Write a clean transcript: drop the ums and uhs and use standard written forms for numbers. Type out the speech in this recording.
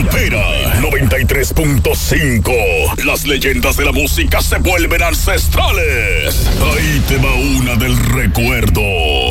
supera 93.5. Las leyendas de la música se vuelven ancestrales. Ahí te va una del recuerdo.